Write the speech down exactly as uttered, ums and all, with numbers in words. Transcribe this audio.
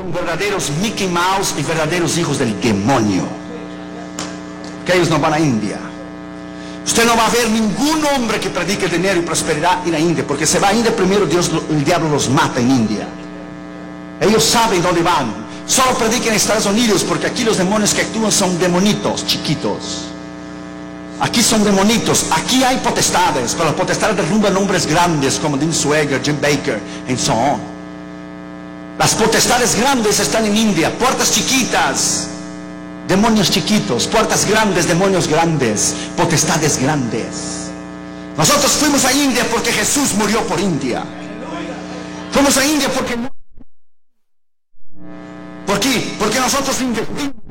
son verdaderos Mickey Mouse y verdaderos hijos del demonio. Que ellos no van a India. Usted no va a ver ningún hombre que predique dinero y prosperidad en la India, porque se va a India primero, Dios, el diablo los mata en India. Ellos saben dónde van. Solo prediquen en Estados Unidos, porque aquí los demonios que actúan son demonitos chiquitos. Aquí son demonitos, aquí hay potestades, pero las potestades derrumban hombres grandes como Dean Swagger, Jim Baker, and so on. Las potestades grandes están en India, puertas chiquitas, demonios chiquitos, puertas grandes, demonios grandes, potestades grandes. Nosotros fuimos a India porque Jesús murió por India. Fuimos a India porque... ¿Por qué? Porque nosotros investimos.